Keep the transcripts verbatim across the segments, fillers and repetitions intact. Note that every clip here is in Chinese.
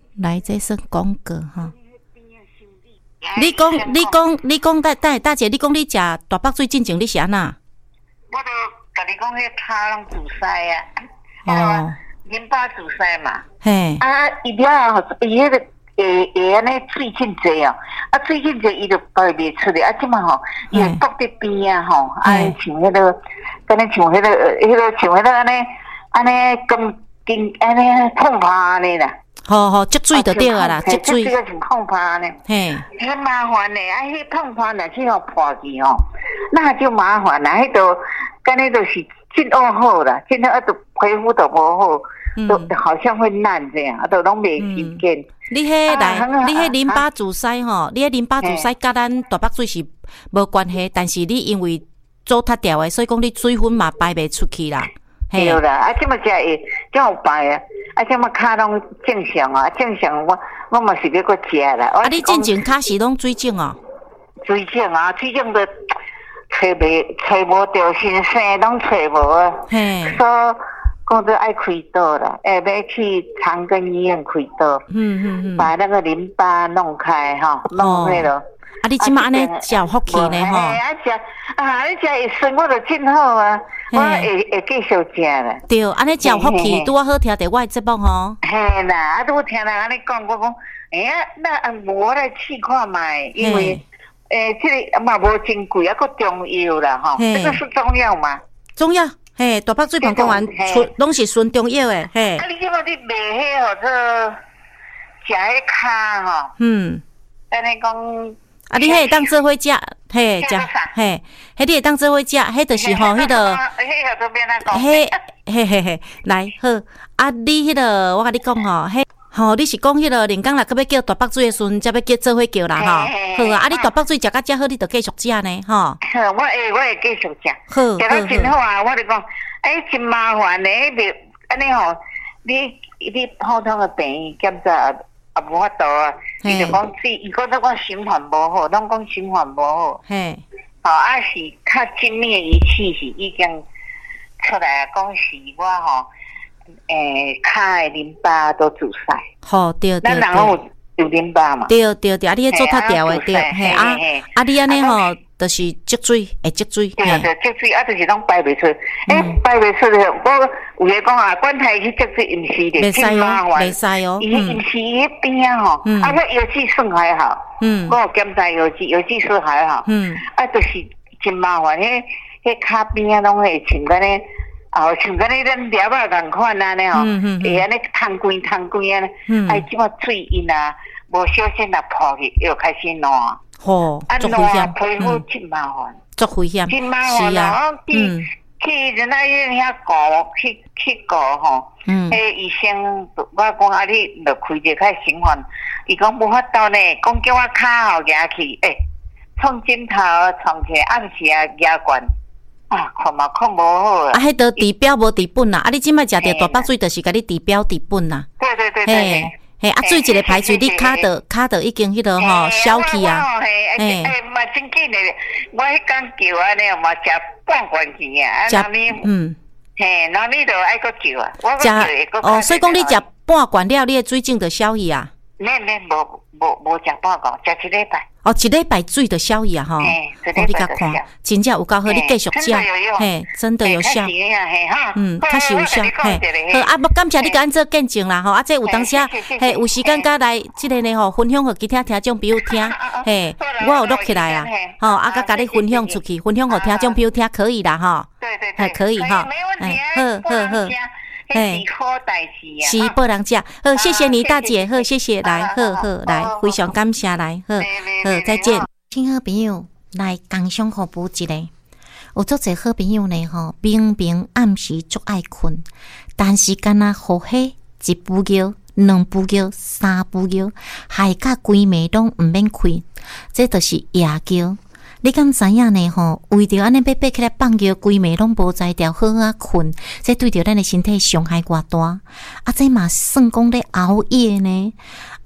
来，这算广告哈。你讲，你讲，你讲，大大大姐，你讲你食大北水进前你是安那？ 我都甲你讲，迄骹拢自塞啊。 哦。 淋巴自塞嘛。 嘿。 啊，伊了后，伊迄个会会安尼水真济哦，啊水真济，伊就排袂出来。啊，即嘛吼，伊会堵伫边啊吼，啊像迄个，敢若像迄个，迄个像迄个安尼，安尼跟跟安尼碰趴安尼啦。 好好，积水就对啊啦，积水。 这个像碰趴呢，嘿，很麻烦的。啊，迄碰趴若是互破去吼，那就麻烦啦。迄都，干那都是真恶好啦，真的啊，都皮肤都无好，都好像会烂这样，啊，都拢袂新鲜。 你迄来，你迄淋巴阻塞吼，你迄淋巴阻塞甲咱大北水是无关系，但是你因为做塌掉的，所以讲你水分嘛排袂出去啦。 对啦，啊，即么才会才有排啊，啊，即么骹拢正常啊，正常我我嘛是要搁食啦。 啊，你进前骹是拢水肿哦？ 水肿啊，水肿都找袂找无着，先生拢找无啊。嘿，所以讲都爱开刀啦，哎，要去长庚医院开刀。嗯嗯嗯，把那个淋巴弄开哈，弄开了。 啊，你即马安尼食福气呢吼？ 啊食啊，你食会酸，我就真好啊，我会会继续食啦。 对，安尼食福气，拄啊好听着我的节目吼。 嘿啦，啊，拄听人安尼讲，我讲，哎呀，那我来试看卖，因为诶，这个嘛无真贵，啊，个中药啦吼，这个是中药嘛？ 中药，嘿，大北水膀胱丸纯拢是纯中药诶，嘿。 啊，你即摆你卖迄号做食迄骹吼？嗯，安尼讲。 啊，你迄会当做伙食，嘿，食，嘿，迄你会当做伙食，迄就是吼，迄个，迄，嘿嘿嘿，来好，啊，你迄个，我甲你讲吼，迄，吼，你是讲迄个连讲啦，佮要叫大北水的时阵，才要叫做伙叫啦吼，好啊，啊，你大北水食甲遮好，你就继续食呢，吼。好， 我会，我会继续食，食到真好啊，我就讲，哎，真麻烦呢，迄个，安尼吼，你你普通的病院检查。啊，无法度啊！伊就讲自，伊讲咱讲循环无好，拢讲循环无好。嘿，好啊，是较精密的仪器是已经出来啊，讲是我吼，诶，骹的淋巴都阻塞。好，对对对。咱人有有淋巴嘛？对对对，啊，你迄做塌掉的对，嘿啊啊，你安尼吼。就是积水，会积水。对对，积水啊，就是拢排袂出。诶，排袂出的，我有个讲啊，管他去积水，毋是的，真麻烦。袂使哦，伊毋是伊迄边啊吼，啊，我药剂算还好，嗯，我有检查药剂，药剂算还好，嗯，啊，就是真麻烦，迄迄骹边啊，拢会像干呢，哦，像干呢咱疗啊共款安尼吼，会安尼烫光烫光啊，哎，即马水因啊，无小心啊破去，又开始烂。吼，足危险，皮肤真麻烦，足危险，真麻烦啊！去去人家医院遐搞，去去搞吼，嗯，迄医生我讲啊，你著开一个循环，伊讲无法度呢，讲叫我骹后压去，诶，创枕头创起暗时啊压悬，啊，看嘛看无好啊！啊，迄个治标无治本啦，啊，你即摆食着大北水，就是甲你治标治本啦。对对对对。嘿，啊，水一个排水，你骹着骹着已经迄个吼消去啊。嘿，诶，嘛真紧诶，我迄天叫安尼嘛食半罐钱啊，啊，那你嗯，嘿，那你著爱搁叫啊，我食哦，所以讲你食半罐了，你诶水肿著消去啊。免免无无无食半罐，食一礼拜。哦，一礼拜水就消去啊，吼！哦，你甲看，真正有够好，你继续食，嘿，真的有效，嗯，确实有效，嘿，好啊，要感谢你甲咱做见证啦，吼，啊，这有当时啊，嘿，有时间甲来即个呢，吼，分享互其他听众朋友听，嘿，我有录起来啊，吼，啊，甲甲你分享出去，分享互听众朋友听，可以啦，吼，对对对，可以哈，哎，好好好。嘿，是报人食，好，谢谢你大姐，好，谢谢，来，好好来，非常感谢，来，好，好，再见，亲好朋友，来工商服务一个，有足侪好朋友呢，吼，明明暗时足爱困，但是敢若好黑一步叫，两步叫，三步叫，害甲规暝拢毋免开，这就是夜叫。你敢知影呢？吼，为着安尼要爬起来放尿，规暝拢无才调好啊困，这对着咱的身体伤害偌大。啊，这嘛算讲咧熬夜呢？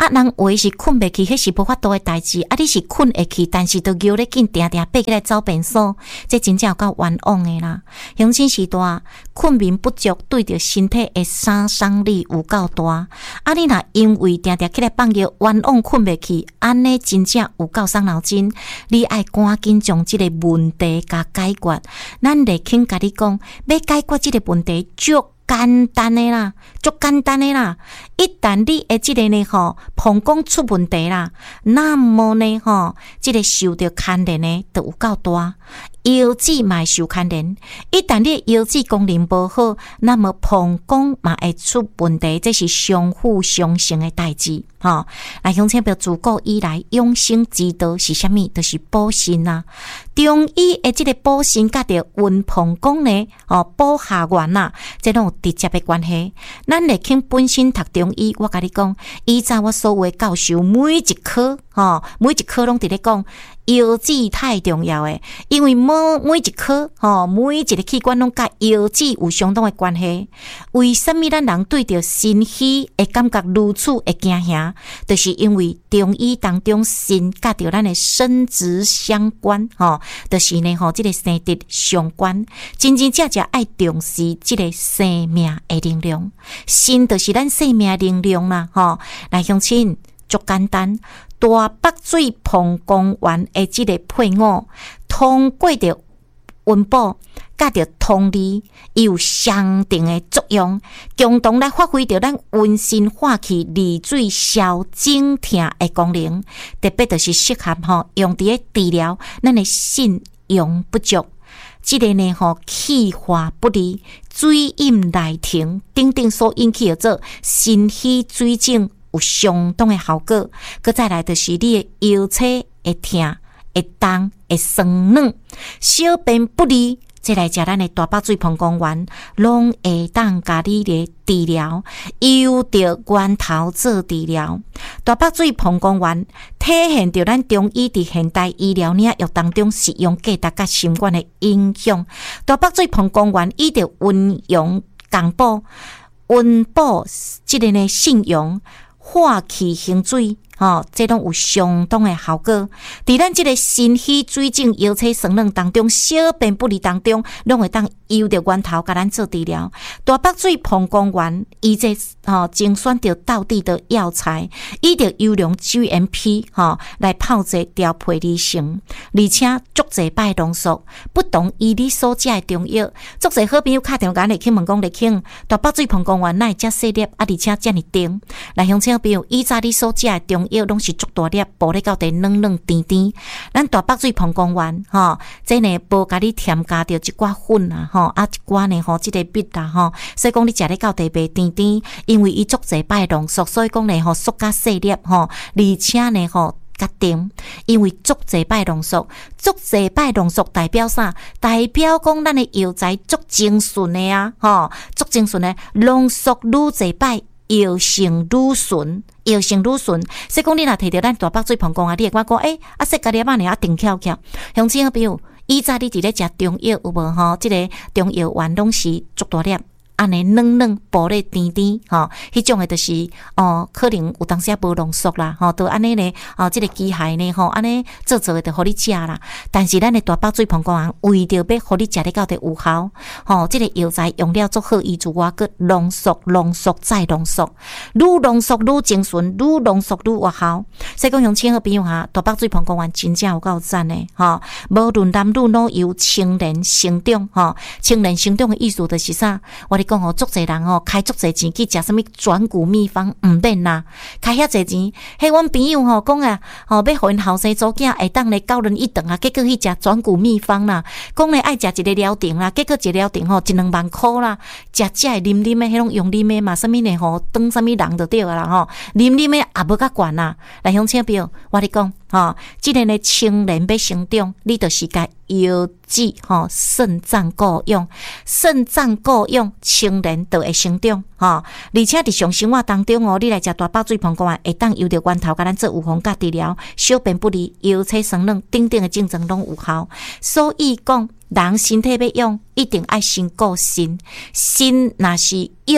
啊，人话是困袂去，迄是无法度诶代志。啊，你是困会去，但是都叫咧紧定定爬起来走便所，这真正有够冤枉诶啦。乡亲时代困眠不足，对着身体诶杀伤力有够大。啊，你若因为定定起来放尿冤枉困袂去，安尼真正有够伤脑筋。你爱赶紧将即个问题甲解决。咱来请甲你讲，要解决即个问题，足简单诶啦，足简单诶啦。一旦你诶即个呢吼，膀胱出问题啦，那么呢吼，即个受到牵连呢，就有够大。腰子嘛受牵连，一旦你的腰子功能无好，那么膀胱嘛会出问题，这是相辅相成的代志。吼，来乡亲朋友自古以来养生之道是啥物？就是补肾啊。中医的这个补肾甲着温膀胱呢，哦补下元呐，这拢有直接的关系。咱来听本身读中医，我甲你讲，以前我所有的教授每一科，吼每一科拢伫咧讲。腰子太重要诶，因为每每一科吼，每一个器官拢甲腰子有相当诶关系。为什么咱人对着肾虚会感觉如此会惊吓？就是因为中医当中肾甲着咱诶生殖相关，吼，就是呢吼，即个生殖相关，真真正正爱重视即个生命诶能量。肾就是咱生命诶能量啦，吼，来乡亲，足简单。大腹水膀胱丸的即个配伍，通过着温补，甲着通利，伊有相定的作用，共同来发挥着咱温肾化气、利水消肿痛的功能。特别就是适合吼用伫咧治疗咱的肾阳不足，即个呢吼气化不利、水饮内停等等所引起的做肾虚水肿。有相当的效果，佮再来就是你的腰椎会痛、会重、会酸软，小便不利，再来食咱的大腹水膀胱丸，拢会当甲你的治疗，由着源头做治疗。大腹水膀胱丸体现着咱中医伫现代医疗领域当中使用价值甲心管的影响。大腹水膀胱丸伊着温阳降补，温补即个呢肾阳。化气行水，吼，这拢有相当的效果。伫咱即个肾虚水肿、腰椎酸软当中，小便不利当中，拢会当由着源头甲咱做治疗。大腹水膀胱丸，伊这吼精选着道地的药材，以着优良 G M P 吼来泡制调配而成，而且足侪摆浓缩，不同于你所食的中药。足侪好朋友敲电话来请问讲，来请大腹水膀胱丸哪会遮细粒，啊而且遮尔甜？来乡亲朋友，以早你所食的中药拢是足大粒，薄咧到地软软甜甜。咱大腹水膀胱丸，吼，这呢无甲你添加着一寡粉啊，吼，啊一寡呢吼，即个蜜啦，吼，所以讲你食咧到地袂甜甜，因为伊足侪摆浓缩，所以讲呢吼，缩甲细粒，吼，而且呢吼。较甜，因为足侪摆浓缩，足侪摆浓缩代表啥？代表讲咱的药材足精纯的啊，吼，足精纯的浓缩愈侪摆，药性愈纯，药性愈纯。所以讲你若摕到咱大腹水膀胱啊，你会感觉讲，诶、欸，啊，说家己啊，呢啊，定翘翘。乡亲朋友，以早你伫咧食中药有无吼？即、这个中药丸拢是足大粒。安尼软软薄咧甜甜，吼，迄种诶就是哦，可能有当时啊无浓缩啦，吼，都安尼呢，哦，即、这个机械呢，吼，安尼做做诶，就互你食啦。但是咱诶大腹水膀胱丸为着要互你食咧到底有效，吼，即、这个药材用了足好，伊自我个浓缩、浓缩再浓缩，愈浓缩愈精纯，愈浓缩愈有效。所以讲用亲好朋友哈，大腹水膀胱丸真正有够赞诶，吼，无论男女老幼，青年成长，吼，青年成长诶意思就是啥？我讲吼，足侪人吼开足侪钱去食什物转骨秘方，毋免啦，开遐侪钱。迄阮朋友吼讲啊，吼要互因后生祖囝会当咧教人一顿啊，结果去食转骨秘方啦，讲咧爱食一个疗程啦，结果一个疗程吼一两万箍啦，食食会啉啉诶，迄种用啉诶嘛，什物呢吼当什物人就对啦吼，啉啉诶也无甲悬啦。来乡亲朋友，我咧讲吼，即个呢青年要成长，你就是甲腰子吼肾脏够用，肾脏够用。青年就会成长，吼，而且伫上生活当中哦，你来食大腹水膀胱丸，会当由着源头甲咱做预防甲治疗，小便不利、腰椎酸软等等的症状拢有效。所以讲，人身体要用，一定爱先顾肾，肾若是用。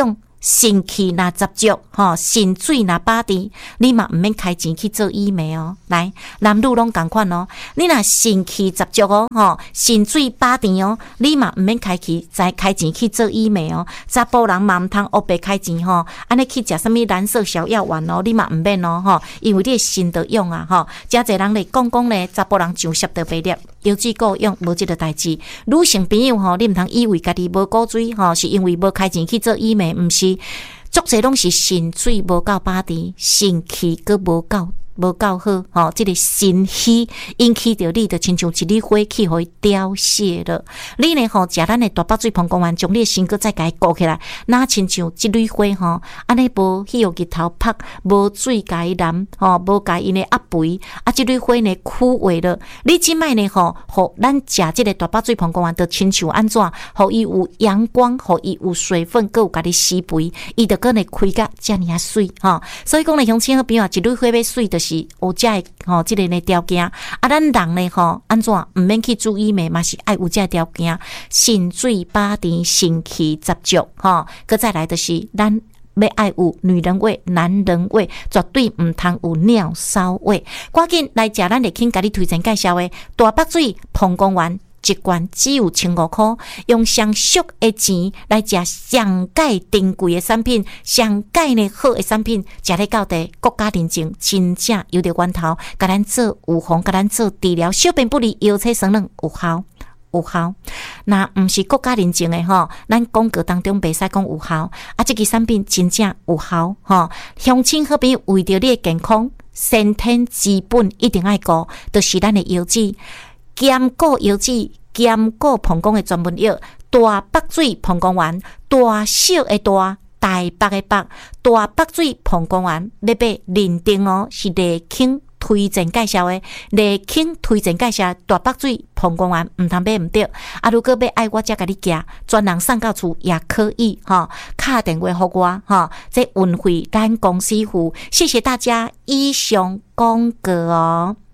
肾气若十足，吼，肾水若饱滴，你嘛毋免开钱去做医美哦。来，男女拢共款哦。你若肾气十足哦，吼，肾水饱滴哦，你嘛毋免开去再开钱去做医美哦。查甫人嘛毋通黑白开钱吼，安尼去食啥物蓝色小药丸哦，你嘛毋免哦，吼，因为你的肾得用啊，吼。真侪人咧讲讲咧，查甫人上摄得白粒，腰子够用，无即个代志。女性朋友吼，你毋通以为家己无骨水吼，是因为无开钱去做医美，毋是。足侪拢是肾水无够饱滴，肾气阁无够无够好，吼、哦，即、这个肾虚引起着你，就亲像一粒火气互伊凋谢了。你呢吼，食咱的大北水膀胱丸，将你的心阁再甲伊顾起来，哪亲像即粒火吼，安尼无去互日头晒，无水甲伊燃，吼，无甲伊呢压肥，啊，即粒火呢枯萎了。你即摆呢吼，互咱食即个大北水膀胱丸，就亲像安怎，互伊有阳光，互伊有水分，阁有甲你施肥，伊就搁呢开甲遮尔啊水，吼。所以讲呢，乡亲好朋友，一粒火要水，就是是有这个吼，这个呢条件啊，咱人呢吼，安怎唔免去注意咩？嘛是爱有这个条件，肾水饱滴，肾气十足吼。搁再来就是咱要爱有女人味、男人味，绝对唔通有尿骚味。赶紧来食咱嚟请甲你推荐介绍的大北水膀胱丸。一罐只有千五块，用上俗的钱来食上盖珍贵的产品，上盖呢好的产品，食咧到底国家认证，真正有着源头，甲咱做预防，甲咱做治疗，小便不离，腰椎酸软有效。有效，那毋是国家认证的吼，咱广告当中袂使讲有效，啊，这个产品真正有效吼。乡亲好朋友为着你的健康，先天基本一定爱顾，就是咱的腰子。兼顾腰子，兼顾膀胱的专门药，大北水膀胱丸，大小的大，大北的北，大北水膀胱丸，要被认定哦，是丽卿推荐介绍的，丽卿推荐介绍大北水膀胱丸，唔通买唔对。啊，如果要爱我才甲你寄，专人送到厝也可以哈，打电话互我哈，这运费咱公司付。谢谢大家，以上广告哦。